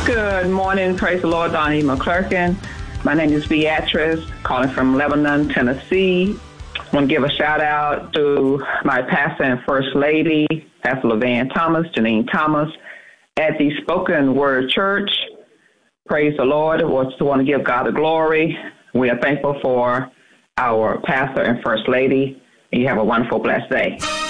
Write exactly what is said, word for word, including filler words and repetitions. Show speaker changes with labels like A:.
A: Good morning. Praise the Lord, Donnie McClurkin. My name is Beatrice, calling from Lebanon, Tennessee. I want to give a shout out to my pastor and first lady, Pastor LaVanne Thomas, Janine Thomas, at the Spoken Word Church. Praise the Lord. I just want to give God the glory. We are thankful for our pastor and first lady. You have a wonderful, blessed day.